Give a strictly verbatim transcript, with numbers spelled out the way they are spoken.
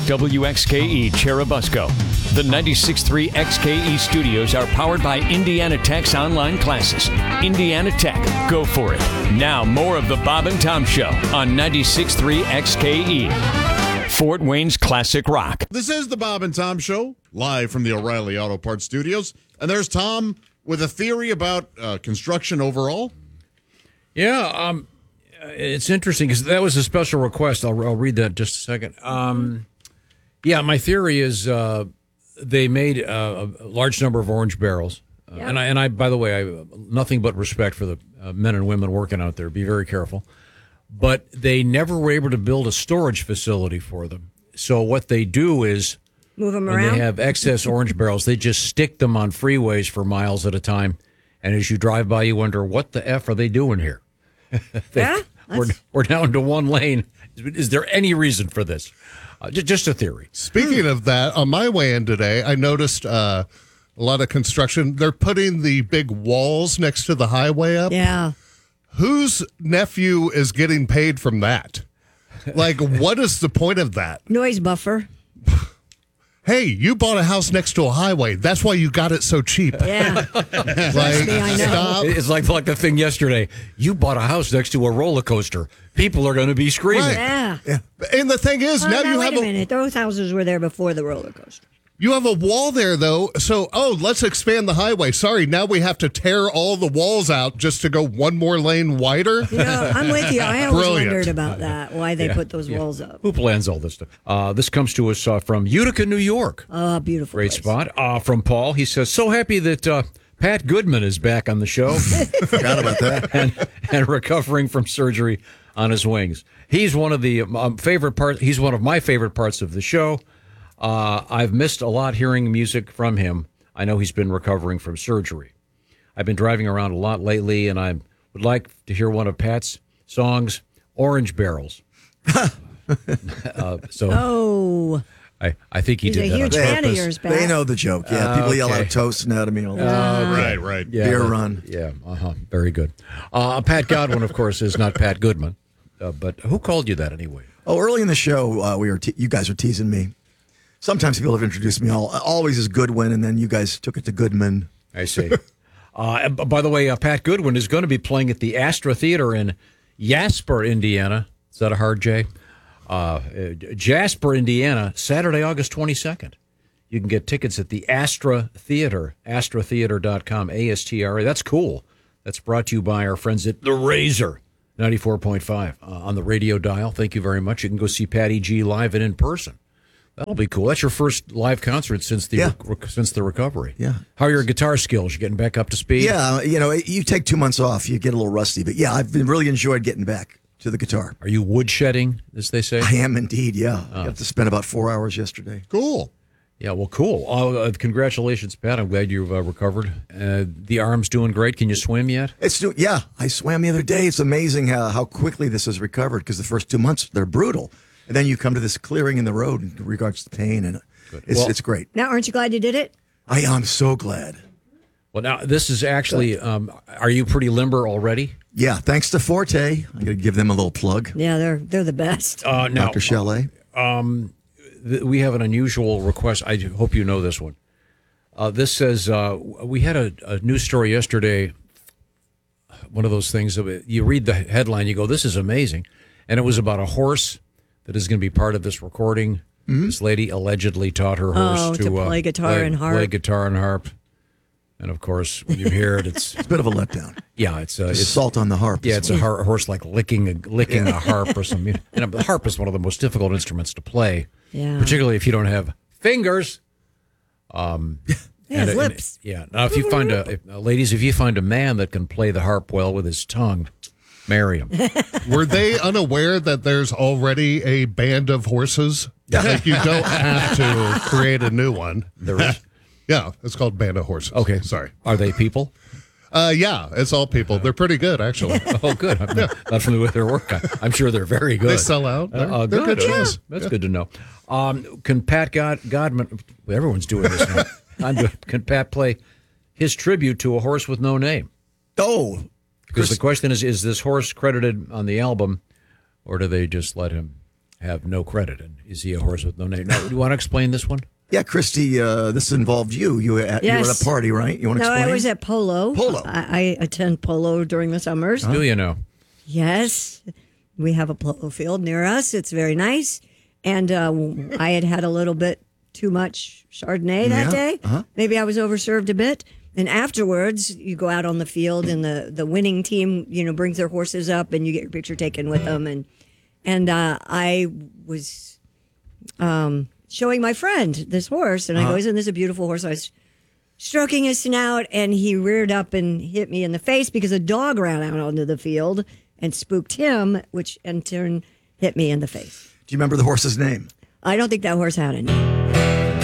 W X K E Cherubusco. The ninety-six point three X K E studios are powered by Indiana Tech's online classes. Indiana Tech, go for it. Now, more of the Bob and Tom Show on ninety-six point three X K E. Fort Wayne's Classic Rock. This is the Bob and Tom Show, live from the O'Reilly Auto Parts Studios. And there's Tom with a theory about uh, construction overall. Yeah, um, it's interesting because that was a special request. I'll, I'll read that in just a second. Um, yeah, my theory is uh, they made a, a large number of orange barrels. Uh, Yeah. and, I, and I, by the way, I have nothing but respect for the uh, men and women working out there. Be very careful. But they never were able to build a storage facility for them. So what they do is Move them when around. they have excess orange barrels, they just stick them on freeways for miles at a time. And as you drive by, you wonder, what the F are they doing here? They- Yeah, we're, we're down to one lane. Is there any reason for this? Uh, just, just a theory. Speaking of that, on my way in today, I noticed uh, a lot of construction. They're putting the big walls next to the highway up. Yeah. Whose nephew is getting paid from that? Like, what is the point of that? Noise buffer. Hey, you bought a house next to a highway. That's why you got it so cheap. Yeah. Like, me, I know. stop. It's like like the thing yesterday. You bought a house next to a roller coaster. People are going to be screaming. Right. Yeah. And the thing is, Oh, now now you wait have a a, minute. Those houses were there before the roller coaster. you have a wall there, though. So, oh, let's expand the highway. Sorry, now we have to tear all the walls out just to go one more lane wider. You know, I'm with you. I always Brilliant. wondered about that, why they put those walls up. Who plans all this stuff? Uh, this comes to us uh, from Utica, New York. Oh, beautiful. Great place. spot. Uh, from Paul. He says, so happy that uh, Pat Goodman is back on the show. Forgot about that. and, and recovering from surgery on his wings. He's one of the um, favorite parts. He's one of my favorite parts of the show. Uh, I've missed a lot hearing music from him. I know he's been recovering from surgery. I've been driving around a lot lately, and I would like to hear one of Pat's songs, Orange Barrels. uh, so Oh, I, I think he he's did a that on huge purpose. fan of yours, Pat. They know the joke. Yeah, people yell okay. out toast anatomy all the Uh, time. Right, right. Yeah, Beer that- run. Yeah, uh-huh. Very good. Uh, Pat Godwin, of course, is not Pat Goodman. Uh, but who called you that anyway? Oh, early in the show, uh, we were te- you guys were teasing me. Sometimes people have introduced me all, always as Goodwin, and then you guys took it to Goodman. I see. uh, and b- by the way, uh, Pat Goodwin is going to be playing at the Astra Theater in Jasper, Indiana. Is that a hard J? Uh, uh, Jasper, Indiana, Saturday, August twenty-second. You can get tickets at the Astra Theater, astra theater dot com, A S T R A. That's cool. That's brought to you by our friends at The Razor, ninety-four point five uh, on the radio dial. Thank you very much. You can go see Patty G live and in person. That'll be cool. That's your first live concert since the Yeah. rec- since the recovery. Yeah. How are your guitar skills? You getting back up to speed? Yeah, you know, you take two months off, you get a little rusty, but yeah, I've been really enjoyed getting back to the guitar. Are you woodshedding, as they say? I am indeed. Yeah, I got to spend about four hours yesterday. Cool. Yeah, well, cool. Uh, uh, congratulations, Pat. I'm glad you've uh, recovered. Uh, the arm's doing great. Can you swim yet? It's do- yeah. I swam the other day. It's amazing how, how quickly this has recovered because the first two months they're brutal, and then you come to this clearing in the road in regards to pain, and it's Well- it's great. Now, aren't you glad you did it? I am so glad. Well, now, this is actually, um, are you pretty limber already? Yeah, thanks to Forte. I'm going to give them a little plug. Yeah, they're they're the best. Uh, now, Doctor Chalet. th- we have an unusual request. I hope you know this one. Uh, this says, uh, we had a, a news story yesterday, one of those things, that you read the headline, you go, this is amazing. And it was about a horse that is going to be part of this recording. This lady allegedly taught her horse Oh, to, to uh, play guitar play- and harp. Play guitar and harp. And of course, when you hear it, it's It's a bit of a letdown. yeah, it's uh, Just it's salt on the harp. yeah, it's a har- horse like licking a licking a harp or something. And the harp is one of the most difficult instruments to play, Yeah. particularly if you don't have fingers. Um, Yeah, and- his and- lips. yeah. Now, if you find a if, uh, ladies, if you find a man that can play the harp well with his tongue, marry him. Were they unaware that there's already a band of horses? Like, you don't have to create a new one. There is. Yeah, it's called Band of Horses. Okay, Sorry. Are they people? Uh, yeah, it's all people. They're pretty good, actually. Oh, good. I'm not, not familiar with their work. I, I'm sure they're very good. They sell out. They're, Uh, uh, they're good, good. shows. That's good to know. Um, can Pat God, Godman? Everyone's doing this now. I'm doing, can Pat play his tribute to a horse with no name? Oh, Because the question is: is this horse credited on the album, or do they just let him have no credit. And is he a horse with no name? Now, do you want to explain this one? Yeah, Christy, uh, this involved you. You were, at, you were at Yes. a party, right? You want to No, explain? I was at Polo. Polo. I, I attend Polo during the summers. Do you know? Yes. We have a polo field near us. It's very nice. And uh, I had had a little bit too much Chardonnay that Yeah, day. uh-huh. Maybe I was overserved a bit. And afterwards, you go out on the field, and the, the winning team, you know, brings their horses up, and you get your picture taken with them. And and uh, I was um, showing my friend this horse, and I go, "Isn't this a beautiful horse?" I was stroking his snout, and he reared up and hit me in the face because a dog ran out onto the field and spooked him, which in turn hit me in the face. Do you remember the horse's name? I don't think that horse had any.